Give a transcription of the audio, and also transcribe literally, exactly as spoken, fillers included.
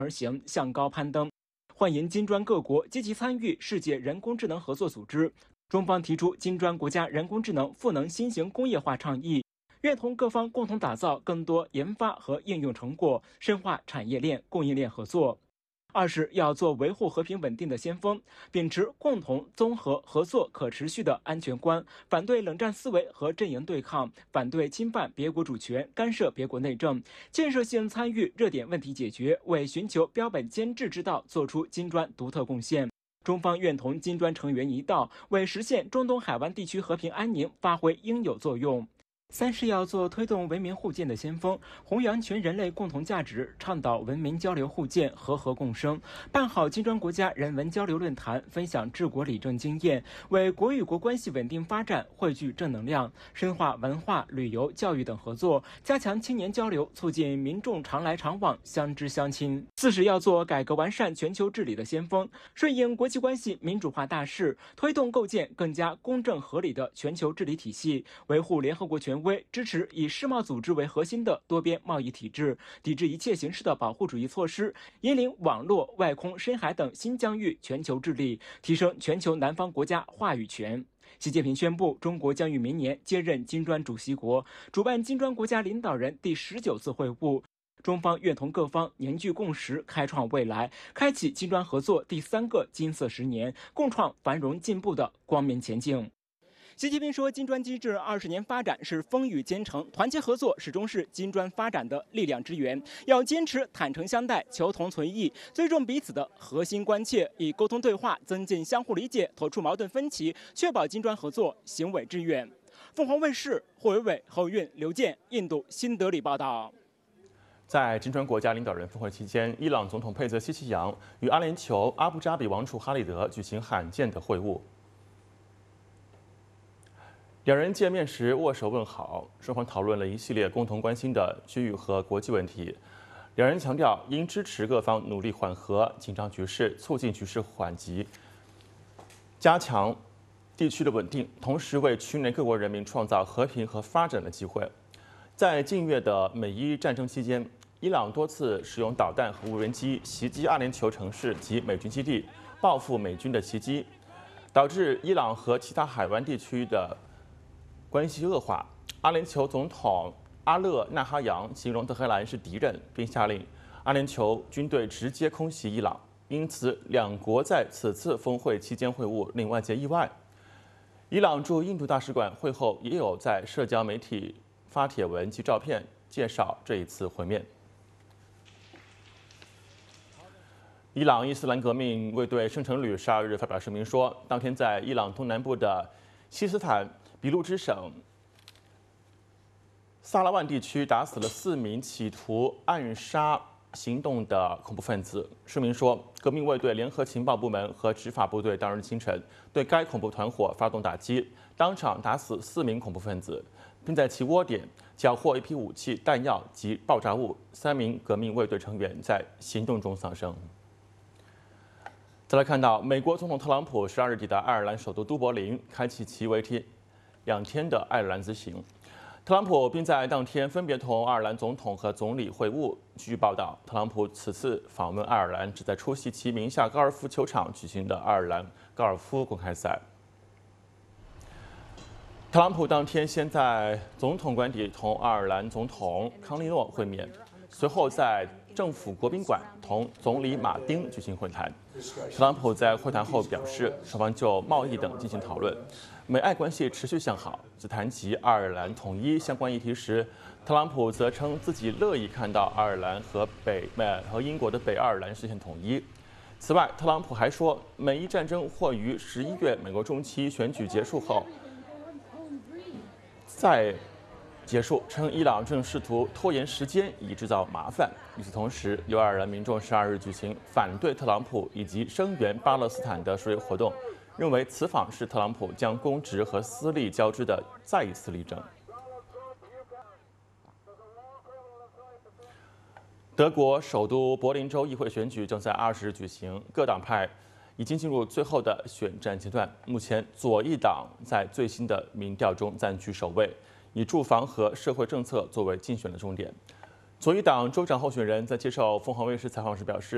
而行，向高攀登。欢迎金砖各国积极参与世界人工智能合作组织。中方提出金砖国家人工智能赋能新型工业化倡议，愿同各方共同打造更多研发和应用成果，深化产业链、供应链合作。二是要做维护和平稳定的先锋，秉持共同、综合、合作、可持续的安全观，反对冷战思维和阵营对抗，反对侵犯别国主权、干涉别国内政，建设性参与热点问题解决，为寻求标本兼治之道做出金砖独特贡献。中方愿同金砖成员一道，为实现中东海湾地区和平安宁发挥应有作用。三是要做推动文明互鉴的先锋，弘扬全人类共同价值，倡导文明交流互鉴、和合共生，办好金砖国家人文交流论坛，分享治国理政经验，为国与国关系稳定发展汇聚正能量，深化文化、旅游、教育等合作，加强青年交流，促进民众常来常往、相知相亲。四是要做改革完善全球治理的先锋，顺应国际关系民主化大势，推动构建更加公正合理的全球治理体系，维护联合国权威。支持以世贸组织为核心的多边贸易体制，抵制一切形式的保护主义措施，引领网络、外空、深海等新疆域全球治理，提升全球南方国家话语权。习近平宣布，中国将于明年接任金砖主席国，主办金砖国家领导人第十九次会晤。中方愿同各方凝聚共识，开创未来，开启金砖合作第三个金色十年，共创繁荣进步的光明前景。习近平说，金砖机制二十年发展是风雨兼程，团结合作始终是金砖发展的力量之源。要坚持坦诚相待、求同存异，尊重彼此的核心关切，以沟通对话增进相互理解，妥处矛盾分歧，确保金砖合作行稳致远。凤凰卫视霍伟伟、侯运、刘健，印度新德里报道。 在金砖国家领导人峰会期间，伊朗总统佩泽西奇扬与阿联酋阿布扎比王储哈里德举行罕见的会晤。两人见面时握手问好，双方讨论了一系列共同关心的区域和国际问题。两人强调应支持各方努力缓和紧张局势，促进局势缓急，加强地区的稳定，同时为区内各国人民创造和平和发展的机会。在近月的美伊战争期间，伊朗多次使用导弹和无人机袭击阿联酋城市及美军基地，报复美军的袭击，导致伊朗和其他海湾地区的关系恶化。阿联酋总统阿勒纳哈扬形容德黑兰是敌人，并下令阿联酋军队直接空袭伊朗。因此，两国在此次峰会期间会晤令外界意外。伊朗驻印度大使馆会后也有在社交媒体发帖文及照片介绍这一次会面。伊朗伊斯兰革命卫队圣城旅十二日发表声明说，当天在伊朗东南部的西斯坦俾路支省萨拉万地区打死了四名企图暗杀行动的恐怖分子。声明说，革命卫队联合情报部门和执法部队当日清晨对该恐怖团伙发动打击，当场打死四名恐怖分子，并在其窝点缴获一批武器、弹药及爆炸物。三名革命卫队成员在行动中丧生。再来看到，美国总统特朗普十二日抵达爱尔兰首都都柏林，开启其为期两天的爱尔兰之行。特朗普并在当天分别同爱尔兰总统和总理会晤。据报道，特朗普此次访问爱尔兰，旨在出席其名下高尔夫球场举行的爱尔兰高尔夫公开赛。特朗普当天先在总统官邸同爱尔兰总统康利诺会面，随后在政府国宾馆同总理马丁举行会谈。特朗普在会谈后表示，双方就贸易等进行讨论，美爱关系持续向好。在谈及爱尔兰统一相关议题时，特朗普则称自己乐意看到爱尔兰和北美和英国的北爱尔兰实现统一。此外，特朗普还说，美伊战争或于十一月美国中期选举结束后再结束，称伊朗正试图拖延时间以制造麻烦。与此同时，有爱尔兰民众十二日举行反对特朗普以及声援巴勒斯坦的示威活动，认为此访是特朗普将公职和私利交织的再一次例证。德国首都柏林州议会选举正在二十日举行，各党派已经进入最后的选战阶段。目前，左翼党在最新的民调中占据首位，以住房和社会政策作为竞选的重点。左翼党州长候选人在接受凤凰卫视采访时表示，